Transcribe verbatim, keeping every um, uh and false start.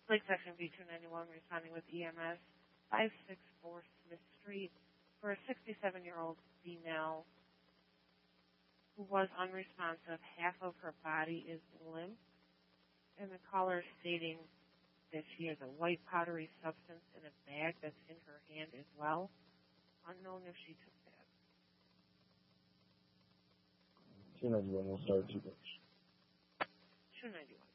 Lake Section B two ninety-one responding with E M S five sixty-four Smith Street for a sixty-seven-year-old female who was unresponsive. Half of her body is limp, and the caller stating that she has a white powdery substance in a bag that's in her hand as well. Unknown if she took that. two ninety-one will start two days. two ninety-one.